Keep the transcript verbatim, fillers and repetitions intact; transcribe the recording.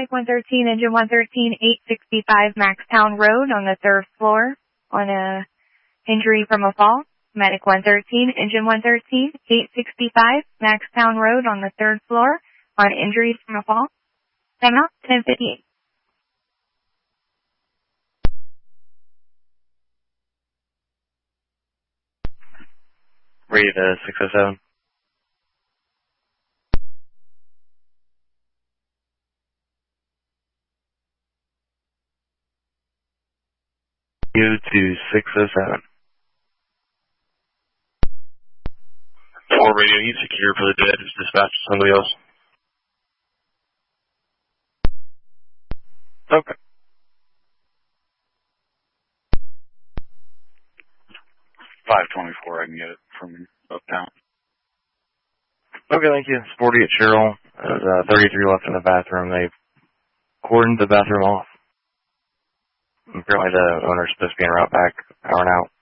Medic one thirteen, Engine one thirteen, eight sixty-five Maxtown Road on the third floor on a injury from a fall. Medic one thirteen, Engine one thirteen, eight sixty-five Maxtown Road on the third floor on injuries from a fall. Time out, ten fifty-eight. Ready to six oh seven. You to six oh seven. four radio, he's secure for the dead. Just dispatch to somebody else. Okay. five twenty-four, I can get it from uptown. Okay, thank you. Sporty at Cheryl. There's uh, thirty-three left in the bathroom. They've cordoned the bathroom off. Apparently the owner's supposed to be en route back, hour and out.